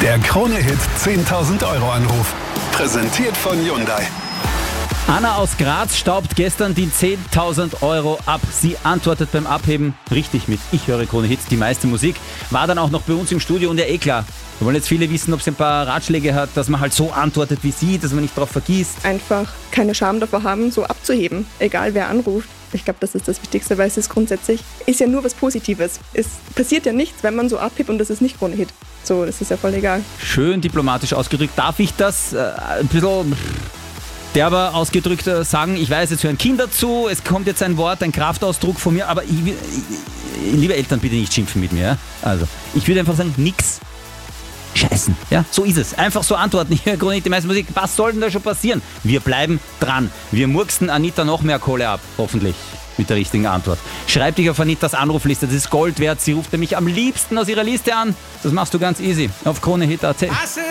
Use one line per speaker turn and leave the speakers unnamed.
Der Krone-Hit 10.000 Euro Anruf. Präsentiert von Hyundai.
Anna aus Graz staubt gestern die 10.000 Euro ab. Sie antwortet beim Abheben richtig mit Ich höre Krone-Hits, die meiste Musik. War dann auch noch bei uns im Studio und ja klar. Wir wollen jetzt viele wissen, ob sie ein paar Ratschläge hat, dass man halt so antwortet wie sie, dass man nicht drauf vergisst.
Einfach keine Scham davor haben, so abzuheben, egal wer anruft. Ich glaube, das ist das Wichtigste, weil es ist grundsätzlich, ist ja nur was Positives. Es passiert ja nichts, wenn man so abhebt und das ist nicht Krone-Hit. So, das ist ja voll egal.
Schön diplomatisch ausgedrückt. Darf ich das ein bisschen derber ausgedrückt sagen? Ich weiß, jetzt hören Kinder zu, es kommt jetzt ein Wort, ein Kraftausdruck von mir, aber liebe Eltern, bitte nicht schimpfen mit mir. Ja? Also, ich würde einfach sagen, nix scheißen. Ja, so ist es. Einfach so antworten. Hier, Krone-Hit, die meiste Musik. Was soll denn da schon passieren? Wir bleiben dran. Wir murksten Anita noch mehr Kohle ab. Hoffentlich. Mit der richtigen Antwort. Schreib dich auf Anitas Anrufliste. Das ist Gold wert. Sie ruft nämlich am liebsten aus ihrer Liste an. Das machst du ganz easy. Auf KroneHit.at.